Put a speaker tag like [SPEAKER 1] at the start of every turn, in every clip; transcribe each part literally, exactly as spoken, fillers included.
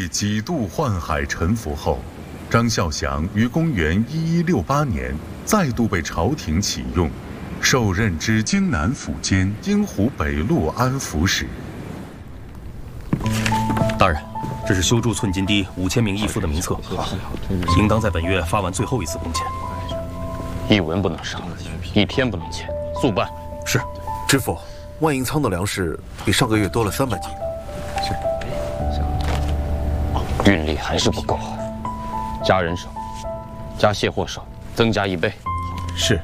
[SPEAKER 1] 几度宦海沉浮后，张孝祥于公元一一六八年再度被朝廷启用，受任之荆南府监鹰湖北路安抚使。
[SPEAKER 2] 大人，这是修筑寸金堤五千名义夫的名册，应当在本月发完最后一次工钱。
[SPEAKER 3] 一文不能少，一天不能欠，速办。
[SPEAKER 2] 是。
[SPEAKER 4] 知府，万应仓的粮食比上个月多了三百斤。
[SPEAKER 3] 是。运力还是不够，加人手，加卸货手，增加一倍。
[SPEAKER 2] 是。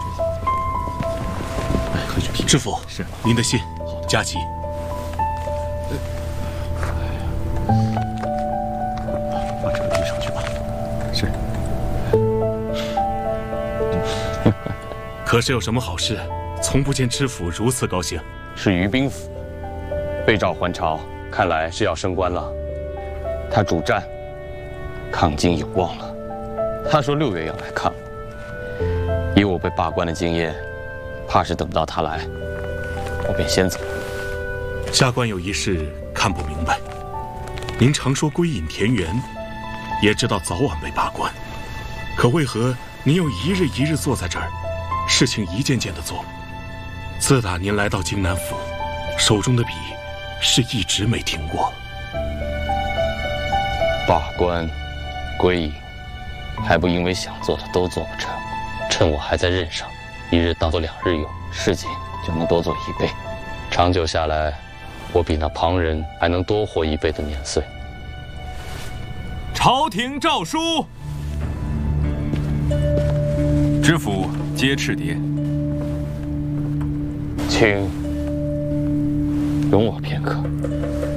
[SPEAKER 5] 知府，是您的信，加急。
[SPEAKER 2] 把这个递上去吧。
[SPEAKER 5] 是。可是有什么好事？从不见知府如此高兴。
[SPEAKER 3] 是于兵府被召还朝，看来是要升官了。他主战，抗金有望了。他说六月要来看我，以我被罢官的经验，怕是等不到他来，我便先走。
[SPEAKER 5] 下官有一事看不明白。您常说归隐田园，也知道早晚被罢官，可为何您又一日一日坐在这儿，事情一件件的做？自打您来到荆南府，手中的笔是一直没停过。
[SPEAKER 3] 罢官、归隐，还不因为想做的都做不成。趁我还在任上，一日当做两日用，事情就能多做一倍。长久下来，我比那旁人还能多活一倍的年岁。
[SPEAKER 6] 朝廷诏书，知府接赤牒。
[SPEAKER 3] 请容我片刻。